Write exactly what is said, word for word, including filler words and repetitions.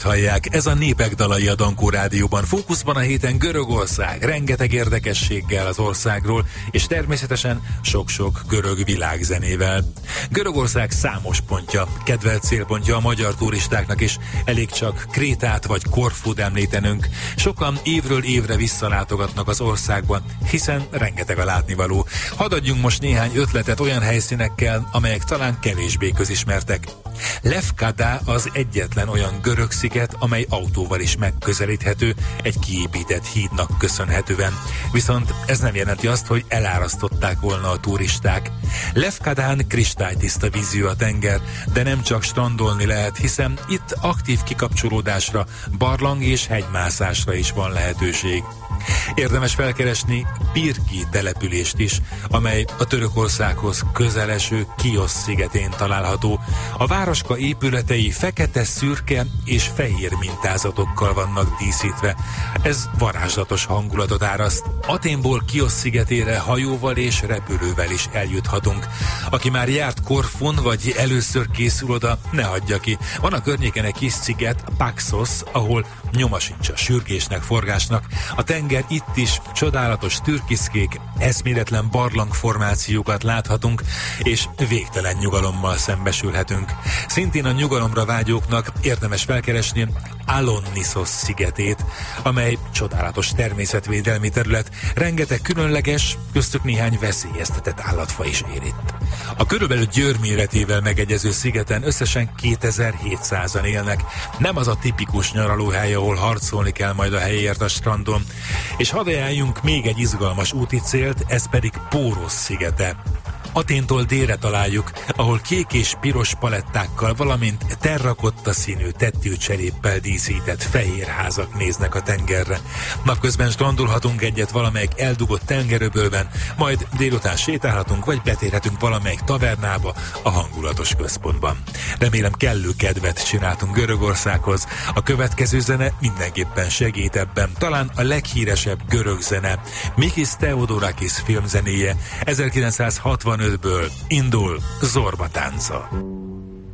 Hallják, ez a Népek dalai a Dankó Rádióban. Fókuszban a héten Görögország, rengeteg érdekességgel az országról, és természetesen sok-sok görög világzenével. Görögország számos pontja, kedvelt célpontja a magyar turistáknak is, elég csak Krétát vagy Korfut említenünk. Sokan évről évre visszalátogatnak az országban, hiszen rengeteg a látnivaló. Hadd adjunk most néhány ötletet olyan helyszínekkel, amelyek talán kevésbé közismertek. Lefkada az egyetlen olyan görög sziget, amely autóval is megközelíthető egy kiépített hídnak köszönhetően. Viszont ez nem jelenti azt, hogy elárasztották volna a turisták. Lefkadán kristálytiszta vízű a tenger, de nem csak strandolni lehet, hiszen itt aktív kikapcsolódásra, barlang és hegymászásra is van lehetőség. Érdemes felkeresni Pirki települést is, amely a Törökországhoz közeleső Kiosz szigetén található. A városka épületei fekete, szürke és fehér mintázatokkal vannak díszítve. Ez varázslatos hangulatot áraszt. Athénból Kiosz szigetére hajóval és repülővel is eljuthatunk. Aki már járt Korfun, vagy először készül oda, ne hagyja ki. Van a környéken egy kis sziget, Paxos, ahol nyoma sincs a sürgésnek, forgásnak. A tenger itt is csodálatos türkiszkék, eszméletlen barlangformációkat láthatunk, és végtelen nyugalommal szembesülhetünk. Szintén a nyugalomra vágyóknak érdemes felkeresni Alonnisos szigetét, amely csodálatos természetvédelmi terület, rengeteg különleges, köztük néhány veszélyeztetett állatfaj is ér itt. A körülbelül Győr méretével megegyező szigeten összesen kétezer-hétszázan élnek. Nem az a tipikus nyaralóhely, ahol harcolni kell majd a helyért a strandon. És hadd ajánljunk még egy izgalmas úti célt, ez pedig Pórosz szigete. Athéntól délre találjuk, ahol kék és piros palettákkal, valamint terrakotta színű tettőcseréppel díszített fehér házak néznek a tengerre. Napközben strandolhatunk egyet valamelyik eldugott tengeröbölben, majd délután sétálhatunk, vagy betérhetünk valamelyik tavernába a hangulatos központban. Remélem kellő kedvet csináltunk Görögországhoz. A következő zene mindenképpen segít ebben. Talán a leghíresebb görög zene, Mikis Theodorakis filmzenéje, ezerkilencszázhatvanötből indul Zorba tánca.